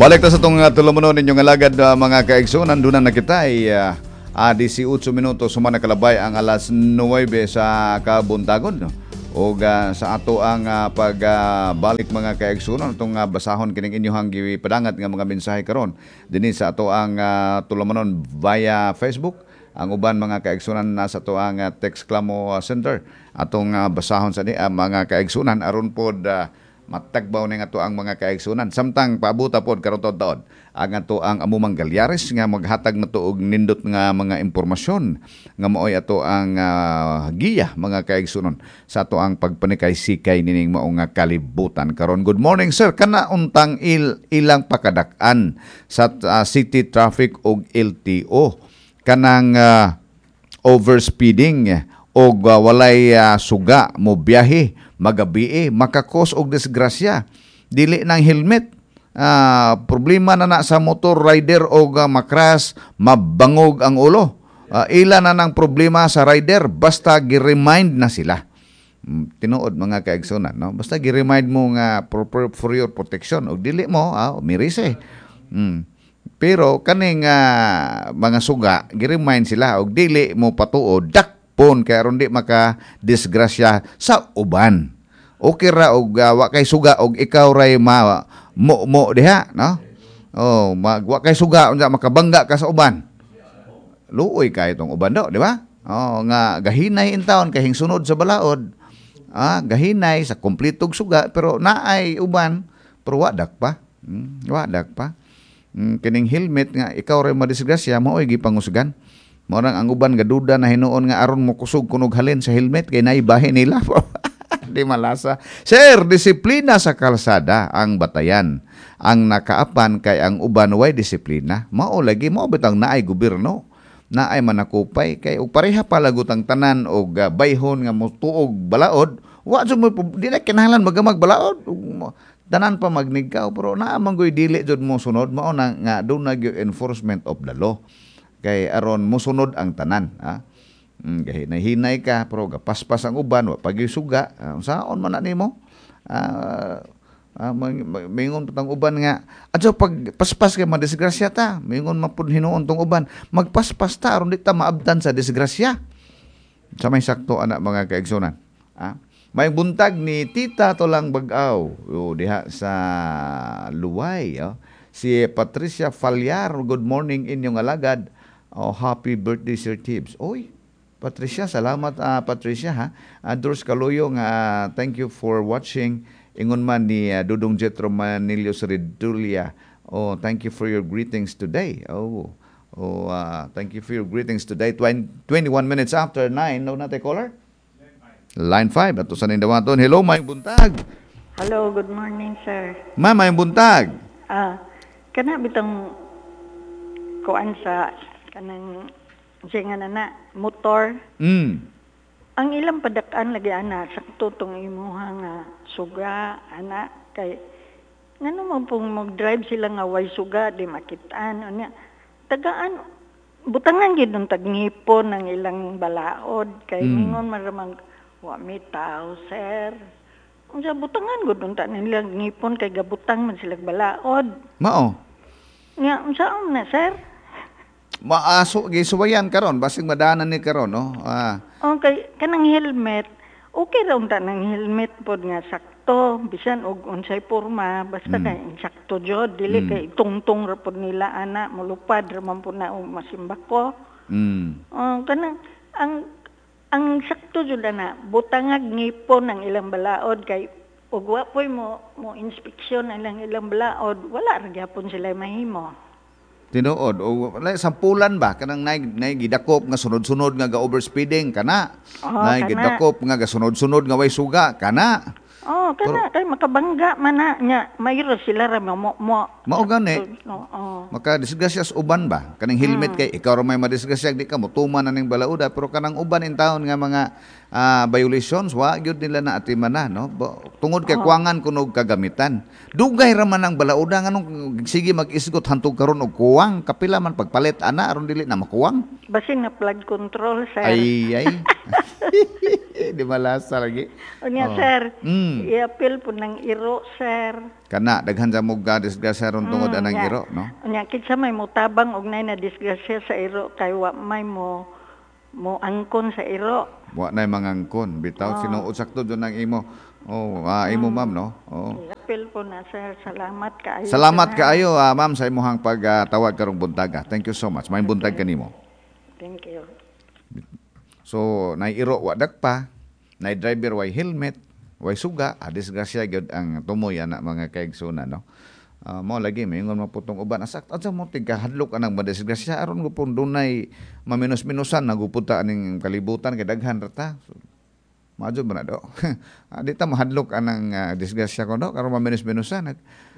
Balik ta sa itong tulumanon ninyong alagad mga kaigsunan. Doon na kita ay 18 minutos sumana kalabay ang alas 9 sa kabuntagon. O sa ato ang pagbalik mga kaigsunan itong basahon kining inyong gipadangat nga mga mensahe karon dinhi sa ato ang tulumanon via Facebook. Ang uban mga kaigsunan nasa ato ang text klamo center atong basahon sa mga kaigsunan aron pod matagbaw ning ato ang mga kaigsunan samtang paabuta pod karon taon ang ato ang amumang galyares nga maghatag na tuog nindot nga mga impormasyon nga maoy ato ang giya mga kaigsunan sa ato ang pagpanikay-sikay nining mao nga kalibutan karon. Good morning sir, kana untang ilang pakadak-an sa city traffic og LTO kanang overspeeding o walay suga mo biyahe magabi makakos og disgrasya dili nang helmet. Problema na sa motor rider o makras mabangog ang ulo. Ila na ng problema sa rider basta gi-remind na sila. Tinuod mga kaigsunan no, basta gi-remind mo nga for your protection og dili mo mirise. Pero kaning mga suga gi-remind sila og dili mo patuod dakpon kay aron di maka disgrasya sa uban. Okay ra og wa kay suga og ikaw ray mo diha no. Wa kay suga unsa makabangga ka sa uban. Luoy kay itong uban daw, di ba? Nga gahinay in town kay hingsunod sa balaod. Gahinay sa kumpletog suga pero naay uban pero wadak pa. Wadak pa. Kining helmet nga ikaw ray madisgrasya maoy gipangusgan. Morang ang uban gaduda na hinuon nga aron mo kusog kunog halin sa helmet kay naibahe nila. Di malasa. Sir, disiplina sa kalsada ang batayan. Ang nakaapan kay ang uban way disiplina. Mao lagi mo bitang naay gobyerno. Naay manakupay kay og pareha palagot ang tanan og bayhon nga motuog balaod. Wa jud mo di na kinahanglan magamag balaod. Tanan pa magnigkaw pero naa man goy dili jud mo sunod mao na nga do na enforcement of the law. Kay aron mosunod ang tanan, gahinay-hinay ka pero gapaspas ang uban wa pagisuga saon man nimo mingon tong uban nga adto pag paspas kay madisgrasya ta mingon mapud hinuon tong uban magpaspas ta aron di ta maabtan sa disgrasya sa may sakto ana mga kaigsunan. May buntag ni Tita Tolang Bag-aw diha sa Luway si Patricia Falyar. Good morning inyong alagad. Happy birthday Sir Tibbs. Oy Patricia, salamat Patricia ha. Dors Kaloyo nga thank you for watching. Ingon man ni Dudong Jetro Manilios Redulia. Thank you for your greetings today. Thank you for your greetings today. 21 minutes after 9. No natin caller? Line 5. Ato sa nindawaton. Hello, may buntag. Hello, good morning sir. Ma'am, may buntag. Kana bitang kuan sa kanang siya na motor. Ang ilang padakaan lagi ana sakto tong imuha nga suga ana kay ngano man pong mag-drive sila nga way suga di makitaan anya tagaan butangan gid ng tagnipon ng ilang balaod kay mingon maramang wa mi tao sir. Unsa butangan gud unta nilang ngipon kay gabutang man sila balaod. Mao. Nga unsa na sir? Maaso gisuwayan karon basig madanan ni karon no. Okay, kanang helmet. Okay ra unta nang helmet pod nga sakto bisan og unsay porma basta kay sakto jud dili kay tungtong ra pod nila ana molupad ra man pud na og masimbako. Kanang ang sakto jud na butangag ngipon ang ilang balaod kay ug wa poy mo inspeksyon ang ilang balaod wala ra gyapon sila mahimo. Tinuod o sampulan ba kanang nay gidakop nga sunod-sunod nga ga-overspeeding kana. Nay gidakop nga gasunod-sunod nga way suga kana. Kana kay makabangga man na nya mayro sila ra mo. Mao gani. Maka disgrasya sa uban ba kanang helmet kay ikaw ra may madisgrasya di ka mo tuman na ning balauda pero kanang uban in town nga mga violations wa gyud nila na atiman na no tungod kay kuwangan kunog kagamitan. Dugay ra man ang balauda nganong sige mag-isgot hantog karon og kuwang kapila man pagpalit ana aron dili na makuwang. Basin na flood control sir. Ay Di malasa lagi. Unya, sir, i-appeal po ng iro, sir. Kana, daghan sa mga disgrasya ron tungod anang iro, no? Unya, kitsa may mutabang og nay na disgrasya sa iro, kay wa may mo angkon sa iro. Wa na mangangkon. Bitaw, sinuot sakto doon ang imo. Imo, ma'am, no? I-appeal po na, sir. Salamat kaayo. Salamat kaayo, ma'am, sa imuhang pagtawag karong buntaga. Thank you so much. May buntag kanimo. Thank you. So, nairo wadak pa, nay driver way helmet, way suga, disgrasya gyud ang tumoy ana mga kaigsunan, no. Mo lagi maingon maputong uban asak adsa mo tigahadlok anang madisgrasya aron gupon dunay maminus-minusan nagupunta aning kalibutan kay daghan rata. So, maadyo man do. Di ta mahadlok anang disgrasya ko do karon maminus-minusan.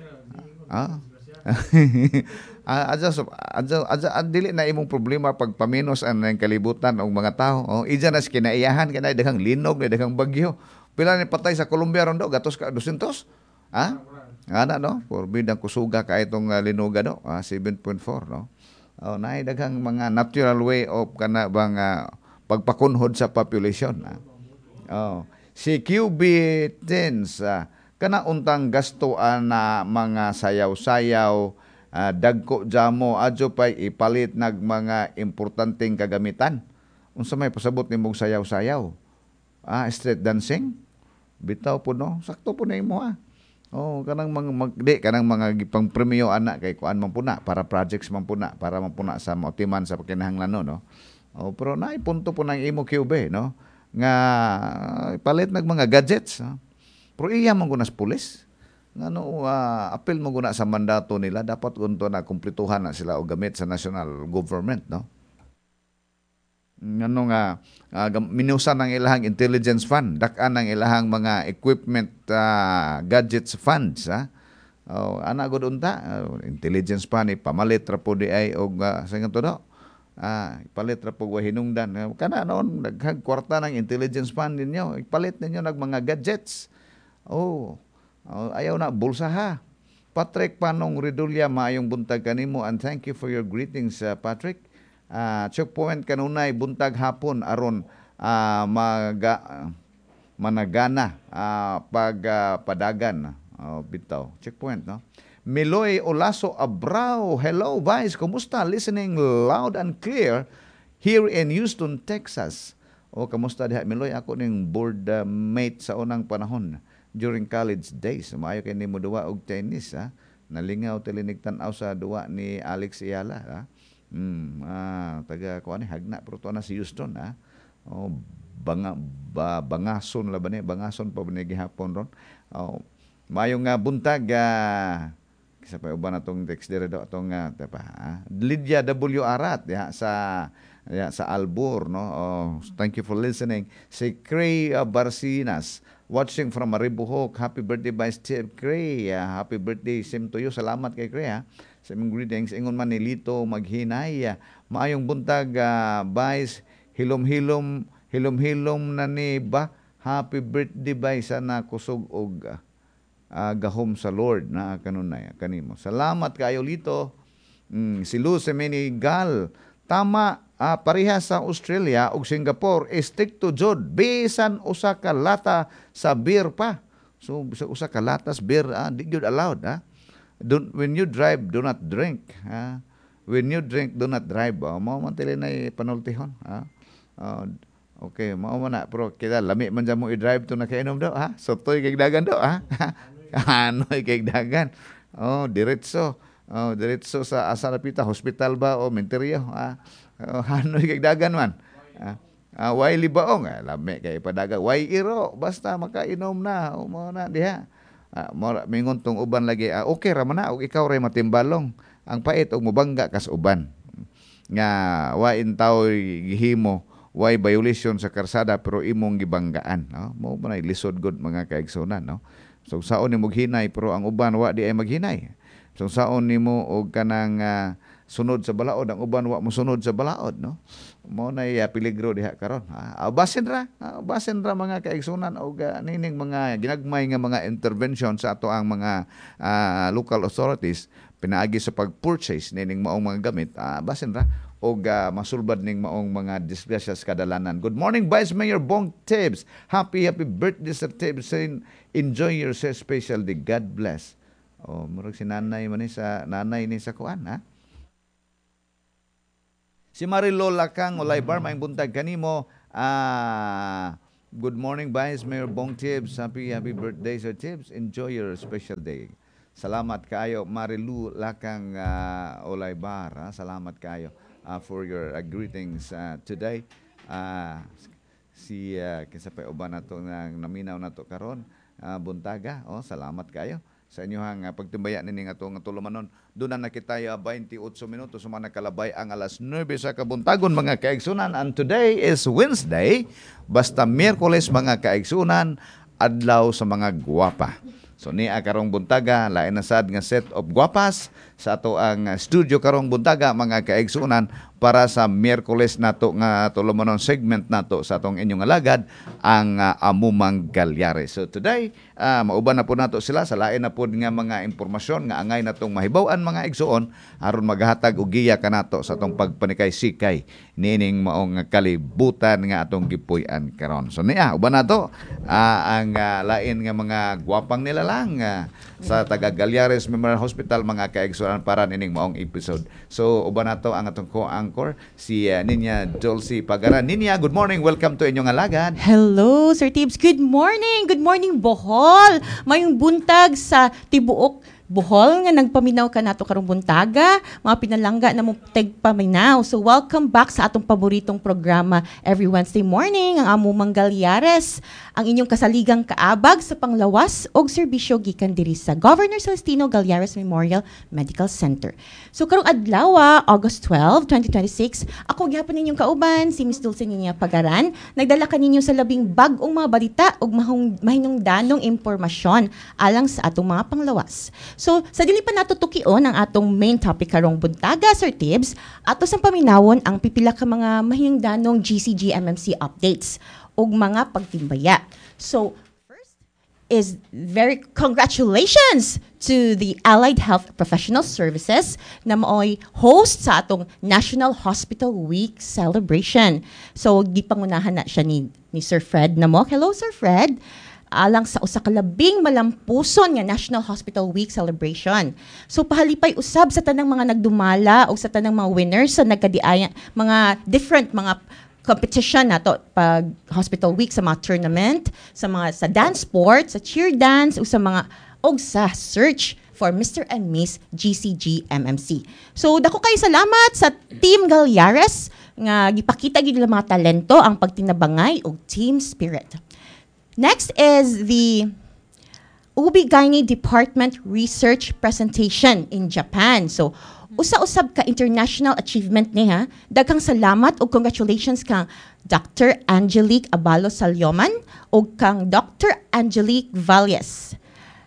Dili na imong problema pag paminos ang kalibutan og mga tao. Ija na kinaiyahan kanay daghang linog, daghang bagyo. Pila ni patay sa Colombia ron do gatos ka 200? Ana no, forbidang kusuga ka itong linuga do, 7.4 no. Naay daghang mga natural way of kana bang pagpakunhod sa population. Si QB Tens kana untang gasto na mga sayaw-sayaw, dagko jamo adyo pay ipalit nag mga importanteng kagamitan. Unsa may pasabot nimong sayaw-sayaw? Street dancing? Bitaw po no, sakto po na imo kanang mga kanang mga gipang premyo ana kay kuan man puna para projects man puna para man puna sa motiman sa kinahanglan no. Pero naay punto po nang imo QB no nga palit nag mga gadgets. Pero iya man gunas pulis. Ngano appeal mo guna sa mandato nila dapat unto na kumpletuhan na sila og gamit sa national government no. Ngano nga minusan ang ilahang intelligence fund, dak-an ang ilahang mga equipment gadgets funds ana gud unta intelligence fund ipamalit ra po di ay og sa ngato do ipalit ra po hinungdan kana noon daghang kwarta ng intelligence fund ninyo ipalit ninyo nag mga gadgets ayaw na bulsa ha. Patrick Panong Redulia, maayong buntag kanimo and thank you for your greetings Patrick. Checkpoint kanunay buntag hapon aron managana padagan bitaw checkpoint no. Miloy Olaso Abrao, hello Vice, kumusta? Listening loud and clear here in Houston, Texas. Kamusta diha Miloy? Ako ning board mate sa unang panahon during college days. Maayo kay nimo duwa og tennis nalingaw tilinigtan-aw sa duwa ni Alex Ayala taga kuan ni hagna pero to na si Houston bangason la ba ni bangason pa ni gihapon ron mayong buntag kisa pa uban atong text dire do atong Lydia W Arat sa Albor no. Thank you for listening. Si Cray Barcinas watching from Maribohok. Happy birthday by Steve Cray. Happy birthday same to you. Salamat kay Cray sa imong greetings. Ingon man ni Lito Maghinay. Maayong buntag Vice. Hilom-hilom na ni ba. Happy birthday by sana kusog og gahom sa Lord na kanunay kanimo. Salamat kayo Lito. Si Luz Semenigal. Tama, pareha sa Australia ug Singapore stick to jud bisan usa ka lata sa beer pa. So usa ka latas beer di gyud allowed when you drive do not drink when you drink do not drive mao man tili nay panultihon okay mao man na pero kita lami man jamo i-drive to nakainom daw sotoy kay dagan daw anoy kay dagan diretso sa Asarapita hospital ba o menteryo hanoy kay dagan man way libaong lami kay padaga way iro basta makainom na mo na diha mingon tong uban lagi okay ra man na og ikaw ray matimbalong ang pait og mobangga kas uban nga wa intaw gihimo way violation sa karsada pero imong gibanggaan mo man lisod good mga kaigsunan no. So saon nimo hinay pero ang uban wa di ay maghinay. So saon nimo og kanang sunod sa balaod ang uban wa mo sunod sa balaod no. Mao na peligro diha karon. Basin ra mga kaigsunan og nining mga ginagmay nga mga intervention sa ato ang mga local authorities pinaagi sa pag-purchase nining maong mga gamit. Basin ra o masulbad ning maong mga disgrasya sa kadalanan. Good morning, Vice Mayor Bong Tibbs. Happy birthday, Sir Tibbs. Enjoy your special day. God bless. Murag si nanay man nanay ni sa kuan, ha? Si Marilo Lakang Olaybar, maing buntag kanimo. Good morning, Vice Mayor Bong Tibbs. Happy birthday, Sir Tibbs. Enjoy your special day. Salamat kayo, Marilu Lakang Olaybar. Salamat kayo for your greetings today. Kinsa pa uban nato nang naminaw nato karon, buntaga. Salamat kayo sa inyong pagtimbaya nining atong tulumanon. Doon na nakitaya 28 minutos sumana kalabay ang alas 9 sa kabuntagon mga kaigsunan. And today is Wednesday, basta Miyerkules mga kaigsunan, adlaw sa mga gwapa. So niya karong buntaga, lain na sad nga set of gwapas sa ato ang studio karong buntaga mga kaigsunan para sa Miyerkules nato nga tulumanon segment nato sa atong inyong alagad ang Amumang Galyare. So today, mauban na po nato sila sa lain na po nga mga impormasyon nga angay natong mahibaw-an mga igsuon aron maghatag og giya kanato sa atong pagpanikay-sikay nining maong kalibutan nga atong gipuy-an karon. So niya uban nato ang lain nga mga gwapang nila lang sa taga Galyares Memorial Hospital mga kaigsunan para nining maong episode. So uban nato ang atong co-anchor si Ninya Dulce Pagara. Ninya, good morning. Welcome to inyong alagad. Hello, Sir Tibbs. Good morning. Good morning, Bohol. Mayong buntag sa tibuok Bohol nga nagpaminaw ka nato karong buntaga, mga pinalangga na mo tegpaminaw. So welcome back sa atong paboritong programa every Wednesday morning, ang Amumang Galyares, ang inyong kasaligang kaabag sa panglawas og serbisyo gikan diri sa Governor Celestino Galyares Memorial Medical Center. So karong adlaw, August 12, 2026, ako gihapon ninyong kauban si Miss Dulce Ninya Pagaran. Nagdala kaninyo sa labing bag-ong mga balita ug mahinungdanong impormasyon alang sa atong mga panglawas. So, sa dili pa natutukion ang atong main topic karong buntaga, Sir Tibbs, ato sang paminawon ang pipila ka mga mahingdanong GCG MMC updates ug mga pagtimbaya. So, first is very congratulations to the Allied Health Professional Services na maoy host sa atong National Hospital Week celebration. So, gipangunahan na siya ni Sir Fred namo. Hello, Sir Fred. Alang sa usa ka labing malampuson nga National Hospital Week celebration. So pahalipay usab sa tanang mga nagdumala o sa tanang mga winners sa nagkadiayan mga different mga competition nato pag Hospital Week, sa mga tournament, sa dance sports, sa cheer dance o sa search for Mr. and Miss GCG MMC. So dako kay salamat sa Team Galyares nga gipakita gid nila mga talento, ang pagtinabangay og team spirit. Next is the OB-GYN Department Research Presentation in Japan. So, usa-usab ka international achievement niya. Daghang salamat o congratulations kang Dr. Angelique Abalo Salyoman o kang Dr. Angelique Valles.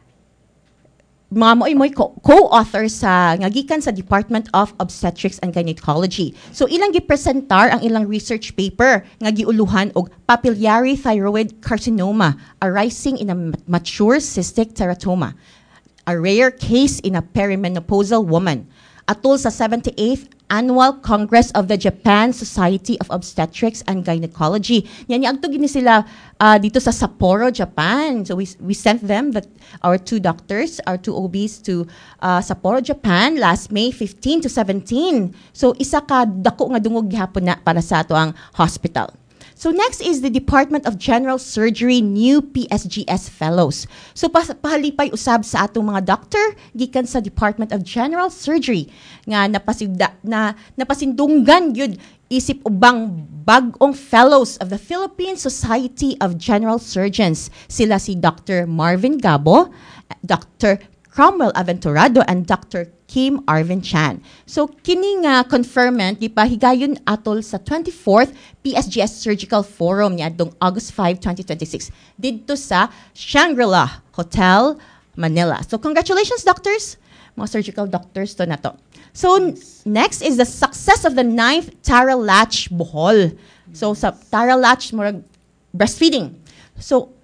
Mga mo'y co-author sa ngagikan sa Department of Obstetrics and Gynecology. So ilang gipresentar ang ilang research paper nga giuluhan og papillary thyroid carcinoma arising in a mature cystic teratoma, a rare case in a perimenopausal woman, atol sa 78th Annual Congress of the Japan Society of Obstetrics and Gynecology. Yan yung gini sila dito sa Sapporo, Japan. So we sent them, our two doctors, our two OBs to Sapporo, Japan last May 15 to 17. So isa ka dako nga dungog gihapon na para sa ato ang hospital. So next is the Department of General Surgery new PSGS Fellows. So pahalipay usab sa atong mga doctor gikan sa Department of General Surgery nga napasindunggan gyud isip ubang bag-ong fellows of the Philippine Society of General Surgeons. Sila si Dr. Marvin Gabo, Dr. Cromwell Aventurado, and Dr. Kim Arvin Chan. So, kining conferment, gipahigayon atol sa 24th PSGS Surgical Forum niya dong August 5, 2026, dito sa Shangri-La Hotel, Manila. So, congratulations, doctors! Mga surgical doctors to na to. So, next is the success of the 9th Tara Latch Bohol. So, sa Tara Latch, breastfeeding. So,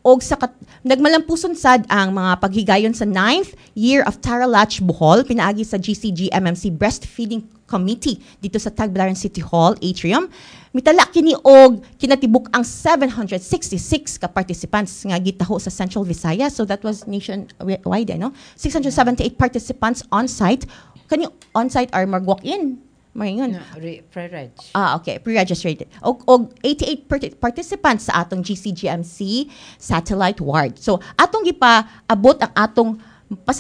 og nagmalampuson sad ang mga paghigayon sa 9th year of Tara Latch Bohol pinaagi sa GCG MMC Breastfeeding Committee dito sa Tagbilaran City Hall atrium. Mitala kini og kinatibuk ang 766 ka participants nga gitaho sa Central Visayas, so that was nationwide, no? 678 participants on site. Kani on site are mag-walk-in. Maringon. Pre-reg. Okay. Pre-registered. Og 88 participants sa atong GCGMC satellite ward. So, atong gipa-abot ang atong